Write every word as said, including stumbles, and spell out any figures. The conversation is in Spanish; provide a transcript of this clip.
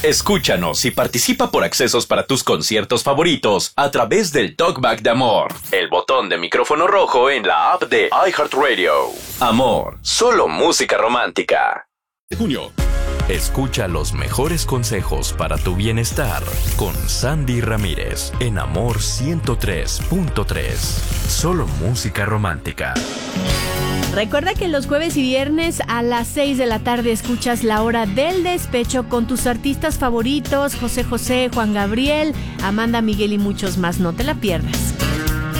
Escúchanos y participa por accesos para tus conciertos favoritos a través del Talkback de Amor, el botón de micrófono rojo en la app de iHeartRadio. Amor, solo música romántica. Junio. Escucha los mejores consejos para tu bienestar con Sandy Ramírez en Amor ciento tres punto tres. Solo música romántica. Recuerda que los jueves y viernes a las seis de la tarde escuchas La Hora del Despecho con tus artistas favoritos, José José, Juan Gabriel, Amanda Miguel y muchos más. No te la pierdas.